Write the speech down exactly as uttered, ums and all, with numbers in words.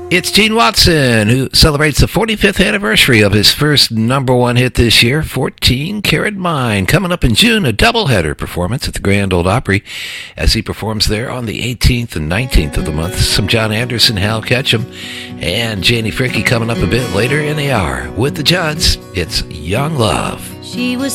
It's Gene Watson, who celebrates the forty-fifth anniversary of his first number one hit this year, fourteen Karat Mine. Coming up in June, a doubleheader performance at the Grand Ole Opry as he performs there on the eighteenth and nineteenth of the month. Some John Anderson, Hal Ketchum, and Janie Fricke coming up a bit later in the hour. With the Judds, it's Young Love. She was